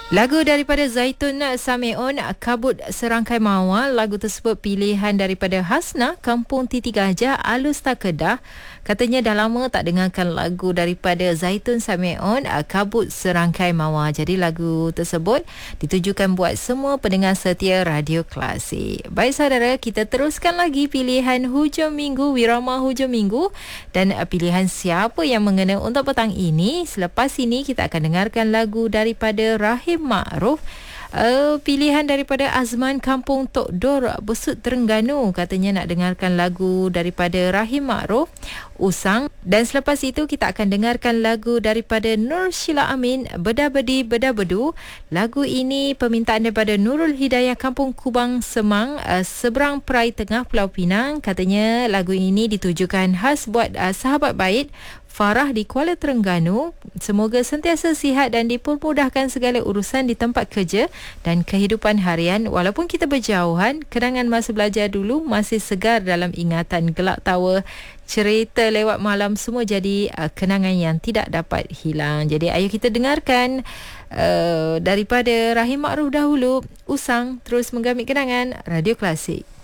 Lagu daripada Zaitun Sameon, Kabut Serangkai Mawar. Lagu tersebut pilihan daripada Hasna, Kampung Titi Gajah, Alus Tak Kedah. Katanya dah lama tak dengarkan lagu daripada Zaitun Sameon, Kabut Serangkai Mawar. Jadi lagu tersebut ditujukan buat semua pendengar setia Radio Klasik. Baik saudara, kita teruskan lagi pilihan hujung minggu, Wirama hujung minggu. Dan pilihan siapa yang mengena untuk petang ini. Selepas ini kita akan dengarkan lagu daripada Rahim Ma'ruf. Pilihan daripada Azman, Kampung Tok Dor, Besut Terengganu. Katanya nak dengarkan lagu daripada Rahim Ma'ruf, Usang. Dan selepas itu kita akan dengarkan lagu daripada Nur Sheila Amin, Beda Bedi Beda Bedu. Lagu ini permintaan daripada Nurul Hidayah, Kampung Kubang Semang, seberang Perai Tengah, Pulau Pinang. Katanya lagu ini ditujukan khas buat sahabat baik Farah di Kuala Terengganu. Semoga sentiasa sihat dan dipermudahkan segala urusan di tempat kerja dan kehidupan harian. Walaupun kita berjauhan, kenangan masa belajar dulu masih segar dalam ingatan. Gelak tawa, cerita lewat malam, semua jadi kenangan yang tidak dapat hilang. Jadi ayo kita dengarkan daripada Rahim Ma'ruf dahulu, Usang, terus menggamit kenangan Radio Klasik.